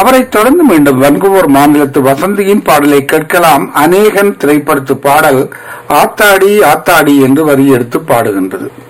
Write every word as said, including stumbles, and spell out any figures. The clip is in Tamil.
அவரைத் தொடர்ந்து மீண்டும் வன்கூவர் மாநிலத்து வசந்தியின் பாடலை கேட்கலாம். அநேகன் திரைப்படத்து பாடல் ஆத்தாடி ஆத்தாடி என்று வரி எடுத்து பாடுகின்றது.